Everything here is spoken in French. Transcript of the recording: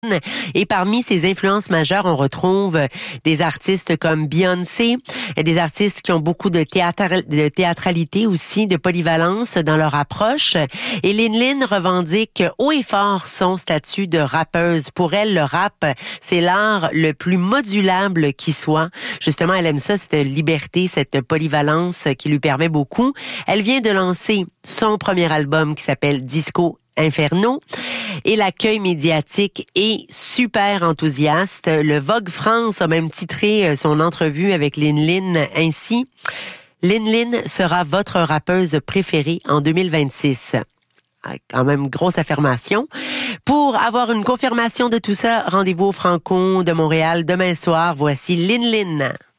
Et parmi ses influences majeures, on retrouve des artistes comme Beyoncé, des artistes qui ont beaucoup de théâtralité aussi, de polyvalence dans leur approche. Et Lin Lin revendique haut et fort son statut de rappeuse. Pour elle, le rap, c'est l'art le plus modulable qui soit. Justement, elle aime ça, cette liberté, cette polyvalence qui lui permet beaucoup. Elle vient de lancer son premier album qui s'appelle Disco Inferno. Et l'accueil médiatique est super enthousiaste. Le Vogue France a même titré son entrevue avec Lin Lin ainsi. Lin Lin sera votre rappeuse préférée en 2026. Quand même, grosse affirmation. Pour avoir une confirmation de tout ça, rendez-vous au Franco de Montréal demain soir. Voici Lin Lin.